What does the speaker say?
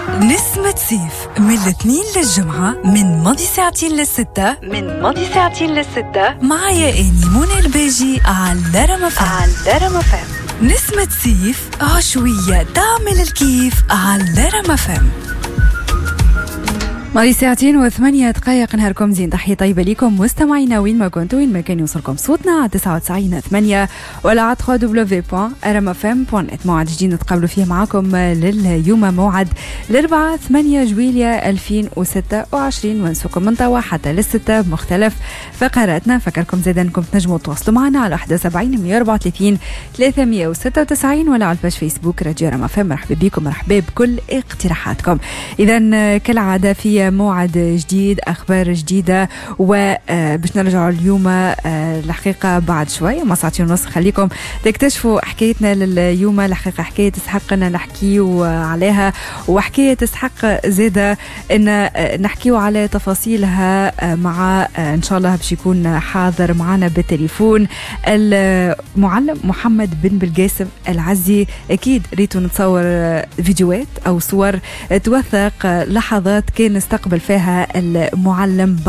نسمة سيف من الاثنين للجمعة من ماضي ساعتين للستة معايا إني منى الباجي على رمى فم. نسمة سيف عشوية تعمل الكيف على رمى فم. ماضي ساعتين و8 نهاركم زين. تحية طيبة لكم مستمعينا وين ما كنتوا، وين ما كان يوصلكم صوتنا على 99.8 ولا على www.rmfm.net. موعد جديد نتقابلوا فيه معاكم لليوم، موعد الأربعاء 8 جويلية 2026، ونسوكم من طوا حتى للستة بمختلف فقراتنا. فكركم زيدا انكم تنجموا تواصلوا معنا على 71 134 396 ولا على الباج فيسبوك راديو رمى فم. مرحبا بكم، مرحبا بكل اقتراحاتكم. إذا كالعادة في موعد جديد، أخبار جديدة، وباش نرجعوا اليوم الحقيقة بعد شوي ما ساعتين ونص. خليكم تكتشفوا حكايتنا لليوم، الحقيقة حكاية تسحق أن نحكيو عليها، وحكاية تسحق زيادة أن نحكيو على تفاصيلها مع إن شاء الله باش يكون حاضر معنا بالتليفون المعلم محمد بن بالقاسم العزي. أكيد ريتوا نتصور فيديوهات أو صور توثق لحظات كان استقبل فيها المعلم